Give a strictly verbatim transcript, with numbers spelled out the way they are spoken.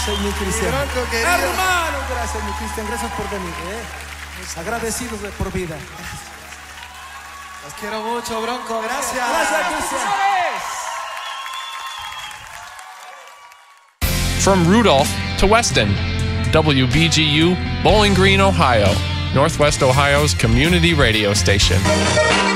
Gracias, mi Cristian. Bronco, querido. Hermano, gracias, mi Cristian. Gracias por venir. ¿eh? Agradecidos de por vida. Los quiero mucho, Bronco. Gracias. Gracias, Cristian. From Rudolph to Weston, W B G U, Bowling Green, Ohio, Northwest Ohio's community radio station.